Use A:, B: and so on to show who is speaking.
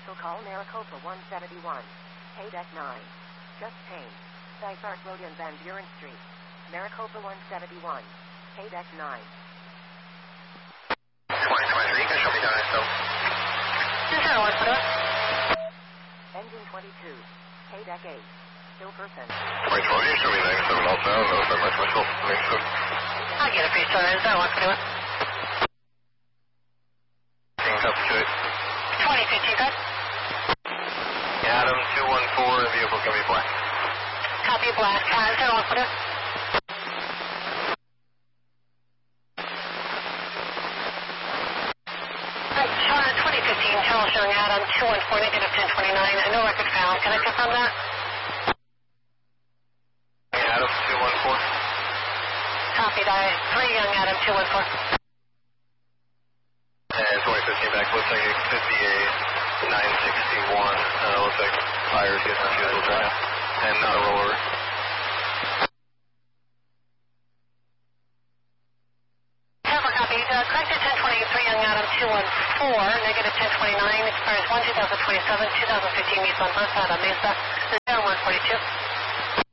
A: Commercial call Maricopa 171. Hey deck 9. Just changed. Dysart Road in Van Buren Street. Maricopa 171. Hey deck 9.
B: 2023, you can show me down yourself.
A: Engine 22. Hey deck 8. Still percent.
B: 2020, show me 97 outbound, no so much myself.
C: I'll get a free story, is that 141?
B: Copy, Joy.
C: 2015, good.
B: Adam 214, vehicle can be black.
C: Copy, black. Is that 141? China 2015, channel showing Adam 214, negative 1029. No record found. Can I confirm that?
B: Adam 214.
C: Copied. 3 young Adam 214.
B: And 2015 back, looks like it could be a 961. Looks like fire's getting refusals right now. And not a rollover.
C: Cover copied. Corrected 1023 young Adam 214, negative 1029. Expires 1 2027, 2015 Nissan Versa, Mesa 0142.